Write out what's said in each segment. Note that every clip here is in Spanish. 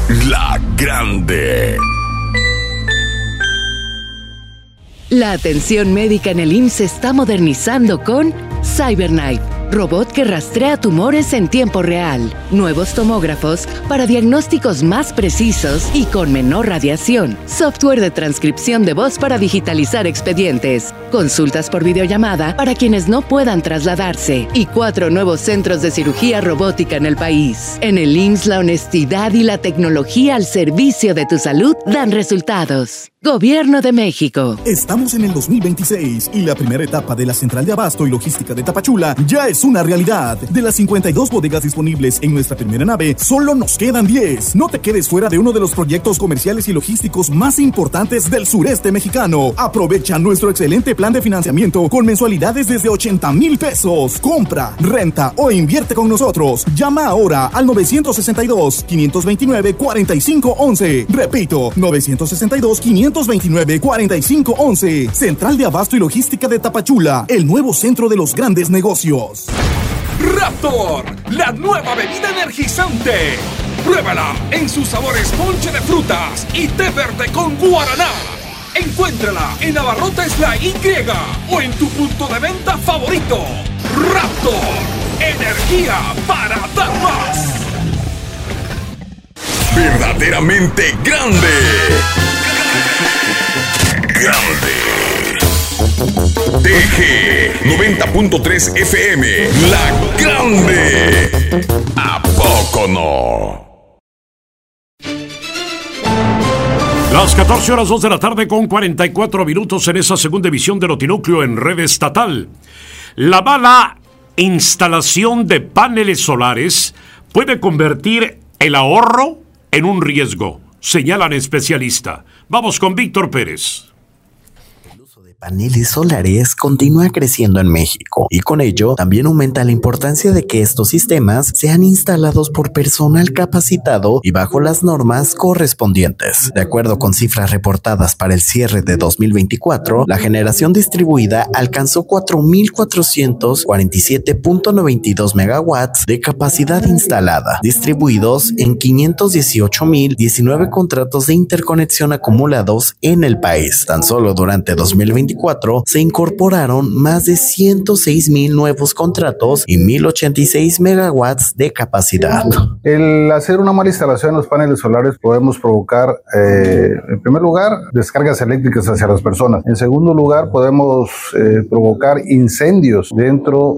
La Grande. La atención médica en el IMSS se está modernizando con CyberKnife, robot que rastrea tumores en tiempo real, nuevos tomógrafos para diagnósticos más precisos y con menor radiación, software de transcripción de voz para digitalizar expedientes, consultas por videollamada para quienes no puedan trasladarse y 4 nuevos centros de cirugía robótica en el país. En el IMSS, la honestidad y la tecnología al servicio de tu salud dan resultados. Gobierno de México. Estamos en el 2026 y la primera etapa de la Central de Abasto y Logística de Tapachula ya es una realidad. De las 52 bodegas disponibles en nuestra primera nave, solo nos quedan 10. No te quedes fuera de uno de los proyectos comerciales y logísticos más importantes del sureste mexicano. Aprovecha nuestro excelente plan de financiamiento con mensualidades desde 80,000 pesos. Compra, renta o invierte con nosotros. Llama ahora al 962-529-4511. Repito, 962-529-4511. Central de Abasto y Logística de Tapachula, el nuevo centro de los grandes negocios. Raptor, la nueva bebida energizante. Pruébala en sus sabores ponche de frutas y té verde con guaraná. Encuéntrala en Abarrotes La Y o en tu punto de venta favorito. Raptor, energía para dar más. Verdaderamente grande. Grande. TG 90.3 FM. La Grande. ¿A poco no? Las 14 horas 2 de la tarde con 44 minutos en esa segunda emisión de Notinúcleo en red estatal. La mala instalación de paneles solares puede convertir el ahorro en un riesgo, señalan especialistas. Vamos con Víctor Pérez. Paneles solares continúa creciendo en México y con ello también aumenta la importancia de que estos sistemas sean instalados por personal capacitado y bajo las normas correspondientes. De acuerdo con cifras reportadas para el cierre de 2024, la generación distribuida alcanzó 4,447.92 megawatts de capacidad instalada, distribuidos en 518,019 contratos de interconexión acumulados en el país. Tan solo durante 2024 se incorporaron más de 106,000 nuevos contratos y 1,086 megawatts de capacidad. El hacer una mala instalación en los paneles solares podemos provocar, en primer lugar, descargas eléctricas hacia las personas. En segundo lugar, podemos provocar incendios dentro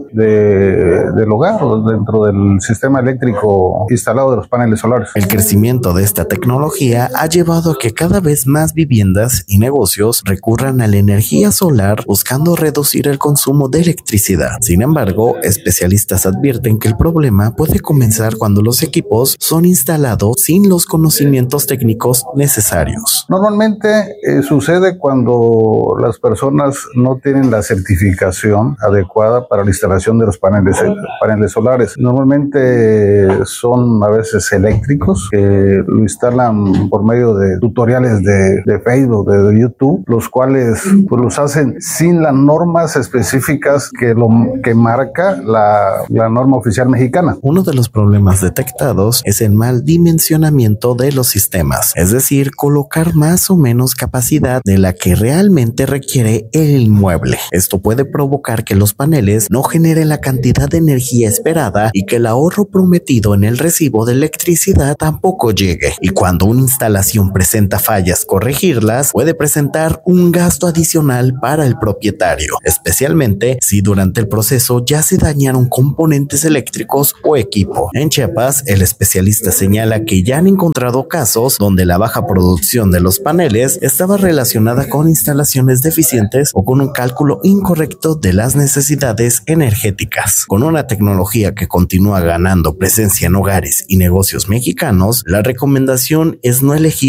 del hogar o dentro del sistema eléctrico instalado de los paneles solares. El crecimiento de esta tecnología ha llevado a que cada vez más viviendas y negocios recurran a la energía solar buscando reducir el consumo de electricidad. Sin embargo, especialistas advierten que el problema puede comenzar cuando los equipos son instalados sin los conocimientos técnicos necesarios. Normalmente sucede cuando las personas no tienen la certificación adecuada para la instalación de los paneles solares. Normalmente son a veces eléctricos que lo instalan por medio de tutoriales de Facebook, de YouTube, los cuales pues los hacen sin las normas específicas que marca la norma oficial mexicana. Uno de los problemas detectados es el mal dimensionamiento de los sistemas, es decir, colocar más o menos capacidad de la que realmente requiere el inmueble. Esto puede provocar que los paneles no generen la cantidad de energía esperada y que el ahorro prometido en el recibo de electricidad tampoco llegue. Y cuando una instalación presenta fallas, corregirlas puede presentar un gasto adicional para el propietario, especialmente si durante el proceso ya se dañaron componentes eléctricos o equipo. En Chiapas, el especialista señala que ya han encontrado casos donde la baja producción de los paneles estaba relacionada con instalaciones deficientes o con un cálculo incorrecto de las necesidades energéticas. Con una tecnología que continúa ganando presencia en hogares y negocios mexicanos, la recomendación es no elegir